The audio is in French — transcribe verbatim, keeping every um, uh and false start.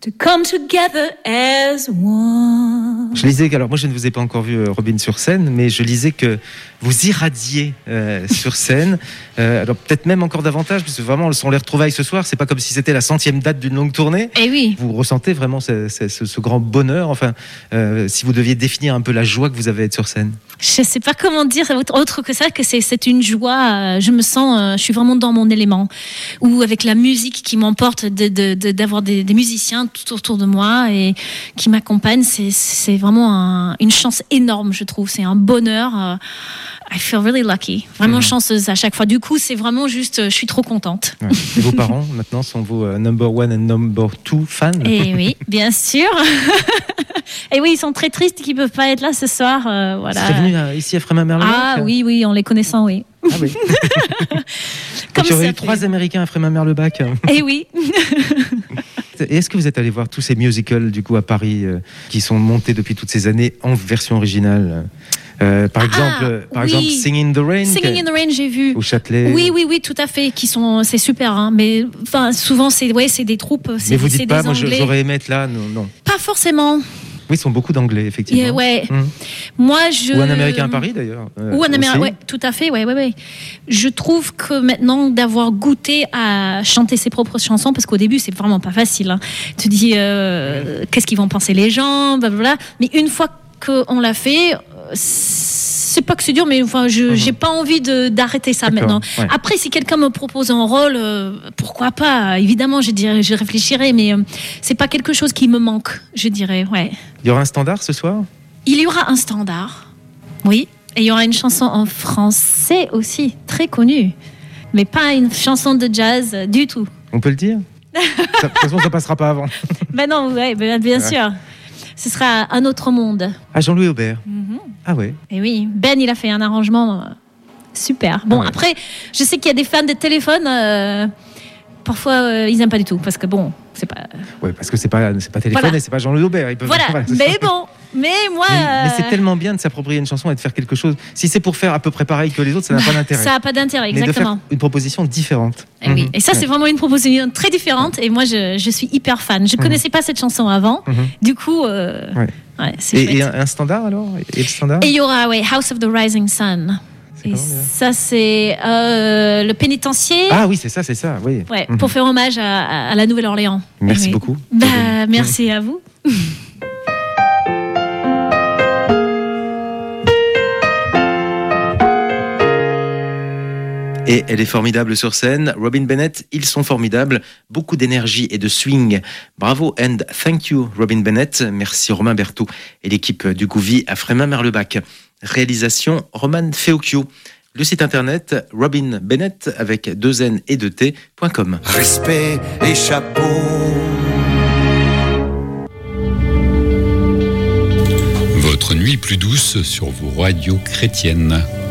to come together as one. Je lisais, alors moi je ne vous ai pas encore vu Robyn sur scène, mais je lisais que vous irradiez euh, sur scène, euh, alors peut-être même encore davantage, parce que vraiment sont les retrouvailles ce soir, c'est pas comme si c'était la centième date d'une longue tournée. Eh oui. Vous ressentez vraiment ce, ce, ce, ce grand bonheur, enfin, euh, si vous deviez définir un peu la joie que vous avez à être sur scène. Je sais pas comment dire autre que ça, que c'est, c'est une joie, je me sens, je suis vraiment dans mon élément, ou avec la musique qui m'emporte, de, de, de, d'avoir des, des musiciens tout autour de moi et qui m'accompagnent, c'est, c'est vraiment un, une chance énorme, je trouve, c'est un bonheur. I feel really lucky, vraiment mmh. chanceuse à chaque fois. Du coup, c'est vraiment juste, je suis trop contente. Ouais. Et vos parents, maintenant, sont vos uh, number one and number two fans? Et oui, bien sûr. Et oui, ils sont très tristes qu'ils ne peuvent pas être là ce soir. Euh, voilà. Vous serez venu euh, ici à Frémin-Merlebac? Ah oui, oui, en les connaissant, oui. Ah oui. Comme il y aurait eu trois Américains à Frémin-Merlebac. Et oui. Et est-ce que vous êtes allé voir tous ces musicals du coup à Paris euh, qui sont montés depuis toutes ces années en version originale? Euh, par exemple, ah, par oui. exemple, Singing in the Rain. Singing in the Rain, j'ai vu. Au Châtelet. Oui, oui, oui, tout à fait. Qui sont, c'est super, hein. Mais enfin, souvent, c'est, ouais, c'est des troupes. C'est, mais vous dites c'est pas, des moi Anglais. j'aurais aimé être là, non, non. Pas forcément. Oui, ils sont beaucoup d'anglais, effectivement. Yeah, ouais. Mmh. Moi, je. Ou un Américain à Paris, d'ailleurs. Euh, Ou un Américain, ouais, tout à fait, ouais, ouais, ouais. Je trouve que maintenant, d'avoir goûté à chanter ses propres chansons, parce qu'au début, c'est vraiment pas facile. Hein. Tu te dis, euh, mmh. qu'est-ce qu'ils vont penser les gens, blablabla. Mais une fois qu'on l'a fait, c'est pas que c'est dur, mais enfin, je mmh. j'ai pas envie de, d'arrêter ça D'accord, maintenant. Ouais. Après, si quelqu'un me propose un rôle, euh, pourquoi pas? Évidemment, je dirais, je réfléchirai, mais euh, c'est pas quelque chose qui me manque, je dirais, ouais. Il y aura un standard ce soir? Il y aura un standard, oui. Et il y aura une chanson en français aussi, très connue. Mais pas une chanson de jazz du tout. On peut le dire? De toute façon, ça passera pas avant. Ben non, ouais, ben, bien ouais. sûr. Ce sera Un autre monde. Ah, Jean-Louis Aubert. Mm-hmm. Ah ouais. Et oui, Ben, il a fait un arrangement euh, super. Bon, ah ouais. Après, je sais qu'il y a des fans de téléphone. Euh, parfois, euh, ils n'aiment pas du tout. Parce que bon, c'est pas... Oui, parce que c'est pas, c'est pas téléphone voilà. Et c'est pas Jean-Louis Aubert. Ils peuvent voilà, voilà mais bon... Mais moi... Mais, euh... mais c'est tellement bien de s'approprier une chanson et de faire quelque chose. Si c'est pour faire à peu près pareil que les autres, ça n'a pas d'intérêt. Ça n'a pas d'intérêt, exactement. Mais de faire une proposition différente. Et, oui. Mmh. Et ça, c'est ouais. vraiment une proposition très différente. Et moi, je, je suis hyper fan. Je ne mmh. connaissais pas cette chanson avant. Mmh. Du coup, euh... ouais. Ouais, c'est et, et un, un standard alors? Et le standard? Et il y aura ouais, House of the Rising Sun. C'est et ça, c'est euh, le pénitencier. Ah oui, c'est ça, c'est ça. Oui. Ouais, mmh. Pour faire hommage à, à, à la Nouvelle-Orléans. Merci oui. beaucoup. Bah, merci mmh. à vous. Et elle est formidable sur scène. Robyn Bennett, ils sont formidables. Beaucoup d'énergie et de swing. Bravo and thank you, Robyn Bennett. Merci Romain Berthoud et l'équipe du Gouvy à Frémin-Merlebac. Réalisation Roman Feocchio. Le site internet Robyn Bennett avec deux N et deux T point com. Respect et chapeau. Votre nuit plus douce sur vos radios chrétiennes.